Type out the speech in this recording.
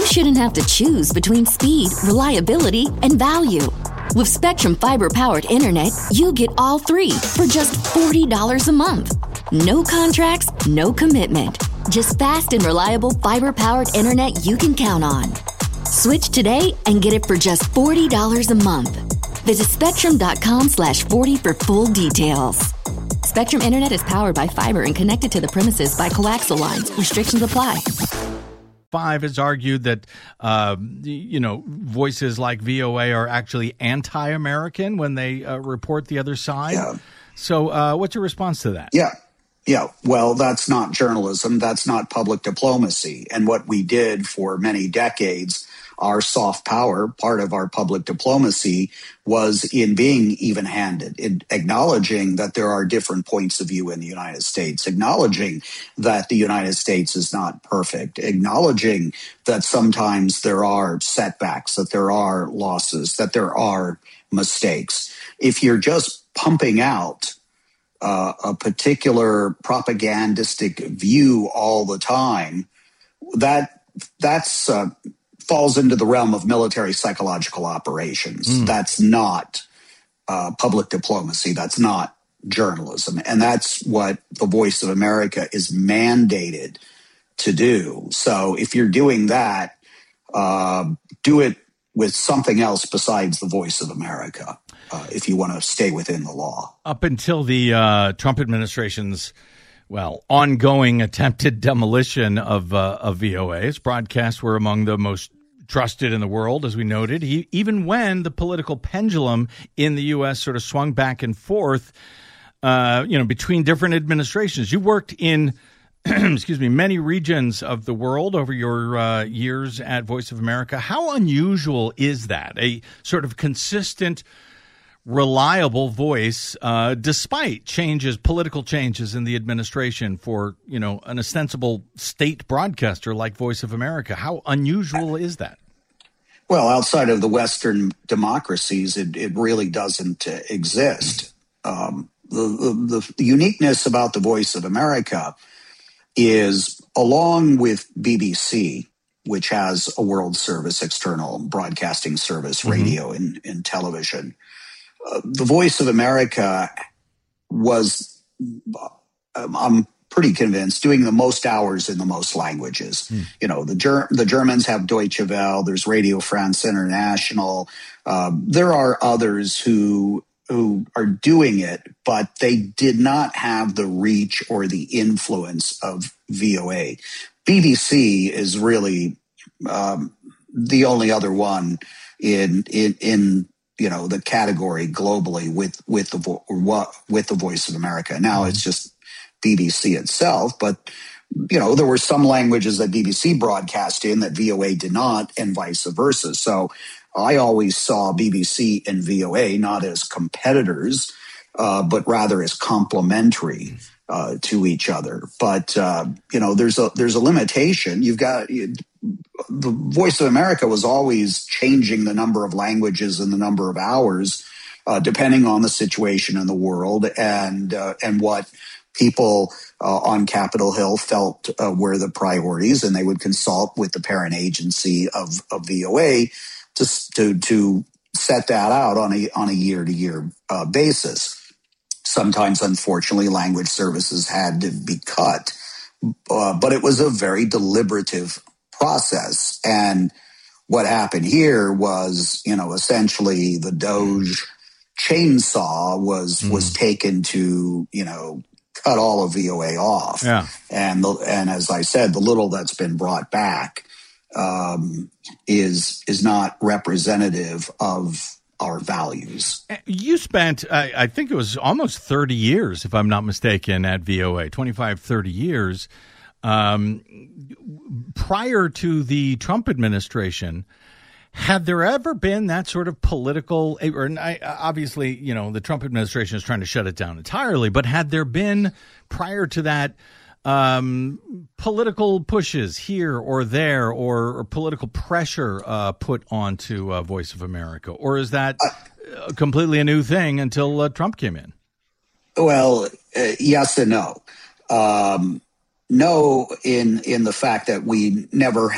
shouldn't have to choose between speed, reliability, and value. With Spectrum Fiber-powered internet, you get all three for just $40 a month. No contracts, no commitment. Just fast and reliable fiber-powered internet you can count on. Switch today and get it for just $40 a month. Visit Spectrum.com/40 for full details. Spectrum Internet is powered by fiber and connected to the premises by coaxial lines. Restrictions apply. Five has argued that, voices like VOA are actually anti-American when they report the other side. Yeah. So what's your response to that? Yeah. Well, that's not journalism. That's not public diplomacy. And what we did for many decades, our soft power, part of our public diplomacy, was in being even-handed, in acknowledging that there are different points of view in the United States, acknowledging that the United States is not perfect, acknowledging that sometimes there are setbacks, that there are losses, that there are mistakes. If you're just pumping out a particular propagandistic view all the time, that's falls into the realm of military psychological operations. That's not public diplomacy. That's not journalism. And that's what the Voice of America is mandated to do. So if you're doing that, do it with something else besides the Voice of America, if you want to stay within the law. Up until the Trump administration's ongoing attempted demolition of VOA's broadcasts were among the most trusted in the world, as we noted, even when the political pendulum in the U.S. sort of swung back and forth, between different administrations. You worked in, many regions of the world over your years at Voice of America. How unusual is that? A sort of consistent, reliable voice, despite political changes in the administration for, an ostensible state broadcaster like Voice of America. How unusual is that? Well, outside of the Western democracies, it really doesn't exist. The uniqueness about the Voice of America is, along with BBC, which has a world service, external broadcasting service, radio and television, the Voice of America was, I'm pretty convinced, doing the most hours in the most languages. The Germans have Deutsche Welle, there's Radio France International. There are others who are doing it, but they did not have the reach or the influence of VOA. BBC is really the only other one in the category globally with the Voice of America. Now it's just BBC itself, but there were some languages that BBC broadcast in that VOA did not, and vice versa. So I always saw BBC and VOA not as competitors, but rather as complementary to each other. But there's a limitation. The Voice of America was always changing the number of languages and the number of hours, depending on the situation in the world and what people on Capitol Hill felt were the priorities, and they would consult with the parent agency of VOA to set that out on a year-to-year basis. Sometimes, unfortunately, language services had to be cut, but it was a very deliberative process. And what happened here was, essentially the Doge chainsaw was taken to, cut all of VOA off. Yeah. And as I said, the little that's been brought back is not representative of our values. You spent, I think it was almost 30 years, if I'm not mistaken, at VOA, 25, 30 years. Prior to the Trump administration, had there ever been that sort of political, obviously, the Trump administration is trying to shut it down entirely, but had there been, prior to that, political pushes here or there, or political pressure put onto Voice of America? Or is that completely a new thing until Trump came in? Well, yes and no. No, in the fact that we never